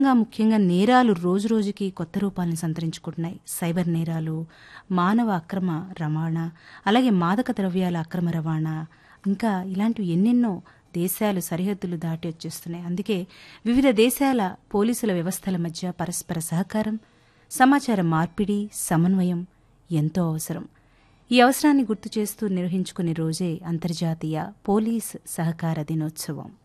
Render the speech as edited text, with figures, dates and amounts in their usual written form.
ముఖ్యంగా నేరాలు రోజురోజుకి కొత్త రూపాలను సంతరించుకుంటున్నాయి. సైబర్ నేరాలు, మానవ అక్రమ రవాణా, అలాగే మాదక ద్రవ్యాల అక్రమ రవాణా, ఇంకా ఇలాంటివి ఎన్నెన్నో దేశాలు సరిహద్దులు దాటి వచ్చేస్తున్నాయి. అందుకే వివిధ దేశాల పోలీసుల వ్యవస్థల మధ్య పరస్పర సహకారం, సమాచార మార్పిడి, సమన్వయం ఎంతో అవసరం. ఈ అవసరాన్ని గుర్తు చేస్తూ నిర్వహించుకునే రోజే అంతర్జాతీయ పోలీస్ సహకార దినోత్సవం.